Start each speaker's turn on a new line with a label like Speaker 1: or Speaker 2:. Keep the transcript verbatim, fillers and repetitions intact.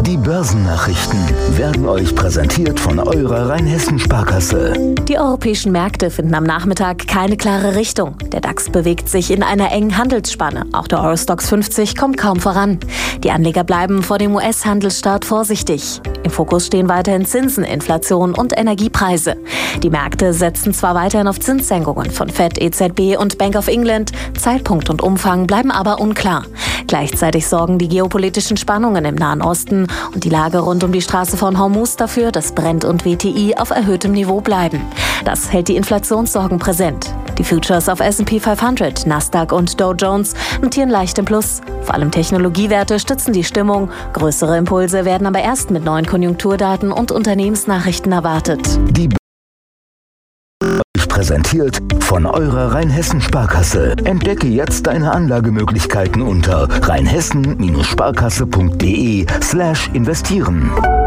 Speaker 1: Die Börsennachrichten werden euch präsentiert von eurer Rheinhessen-Sparkasse.
Speaker 2: Die europäischen Märkte finden am Nachmittag keine klare Richtung. Der DAX bewegt sich in einer engen Handelsspanne. Auch der Eurostoxx fünfzig kommt kaum voran. Die Anleger bleiben vor dem U S-Handelsstart vorsichtig. Im Fokus stehen weiterhin Zinsen, Inflation und Energiepreise. Die Märkte setzen zwar weiterhin auf Zinssenkungen von Fed, E Z B und Bank of England. Zeitpunkt und Umfang bleiben aber unklar. Gleichzeitig sorgen die geopolitischen Spannungen im Nahen Osten und die Lage rund um die Straße von Hormuz dafür, dass Brent und W T I auf erhöhtem Niveau bleiben. Das hält die Inflationssorgen präsent. Die Futures auf S and P fünfhundert, Nasdaq und Dow Jones notieren leicht im Plus. Vor allem Technologiewerte stützen die Stimmung. Größere Impulse werden aber erst mit neuen Konjunkturdaten und Unternehmensnachrichten erwartet.
Speaker 1: Die präsentiert von eurer Rheinhessen-Sparkasse. Entdecke jetzt deine Anlagemöglichkeiten unter rheinhessen Sparkasse punkt de slash investieren.